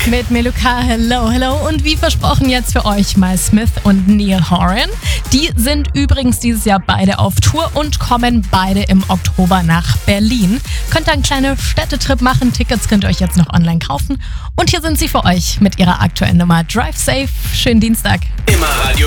Mit Meluka, hello, hello. Und wie versprochen jetzt für euch Miles Smith und Neil Horan. Die sind übrigens dieses Jahr beide auf Tour und kommen beide im Oktober nach Berlin. Könnt ihr einen kleinen Städtetrip machen. Tickets könnt ihr euch jetzt noch online kaufen. Und hier sind sie für euch mit ihrer aktuellen Nummer Drive Safe. Schönen Dienstag. Immer Radio